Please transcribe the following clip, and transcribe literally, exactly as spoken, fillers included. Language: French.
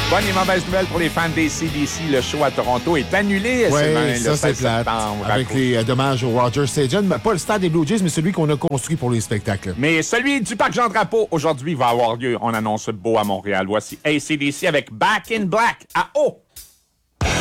Bonne et mauvaise nouvelle pour les fans des A C D C. Le show à Toronto est annulé. Oui, le ça, c'est plate. septembre. Avec les euh, dommages au Rogers Stadium. Pas le stade des Blue Jays, mais celui qu'on a construit pour les spectacles. Mais celui du Parc Jean-Drapeau, aujourd'hui, va avoir lieu. On annonce beau à Montréal. Voici A C D C avec Back in Black à O.